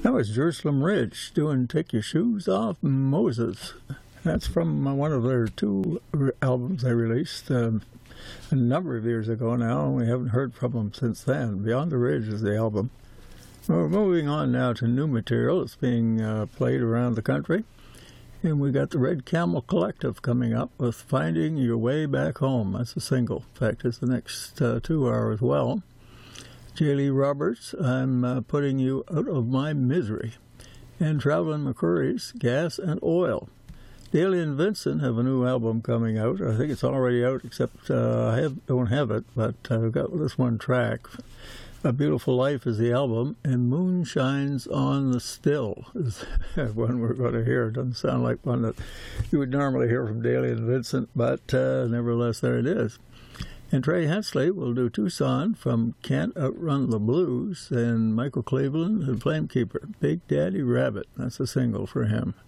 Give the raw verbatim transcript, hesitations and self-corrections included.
That was Jerusalem Ridge doing Take Your Shoes Off, Moses. That's from uh, one of their two re- albums they released um, a number of years ago now, and we haven't heard from them since then. Beyond the Ridge is the album. We're moving on now to new material. It's being uh, played around the country. And we got the Red Camel Collective coming up with Finding Your Way Back Home. That's a single. In fact, it's the next uh, two hours well. J. Lee Roberts, I'm uh, Putting You Out of My Misery. And Travelin' McCoury's Gas and Oil. Daly and Vincent have a new album coming out. I think it's already out, except uh, I have, don't have it, but I've got this one track. A Beautiful Life is the album, and Moon Shines on the Still is one we're going to hear. It doesn't sound like one that you would normally hear from Daly and Vincent, but uh, nevertheless, there it is. And Trey Hensley will do Tucson from Can't Outrun the Blues, and Michael Cleveland and Flamekeeper, Big Daddy Rabbit. That's a single for him.